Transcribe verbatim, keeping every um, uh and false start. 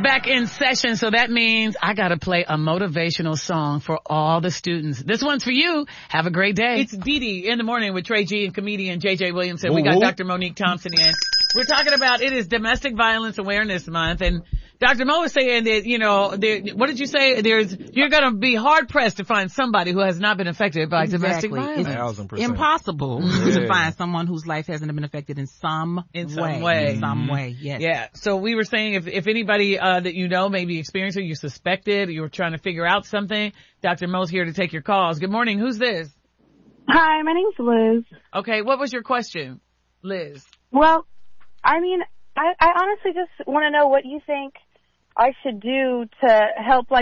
back in session, so that means I gotta play a motivational song for all the students. This one's for you. Have a great day. It's Dee Dee in the morning with Trey G and comedian J J Williamson. We got Doctor Monique Thompson in. We're talking about it is Domestic Violence Awareness Month, and Doctor Mo was saying that, you know, there, what did you say? There's, you're gonna be hard pressed to find somebody who has not been affected by exactly. domestic violence. It's impossible yeah. to find someone whose life hasn't been affected in some in way. some way. In some way, yes. Yeah. So we were saying if, if anybody, uh, that you know may be experiencing, you suspected, you were trying to figure out something, Doctor Mo's here to take your calls. Good morning. Who's this? Hi, my name's Liz. Okay. What was your question, Liz? Well, I mean, I, I honestly just want to know what you think I should do to help, like,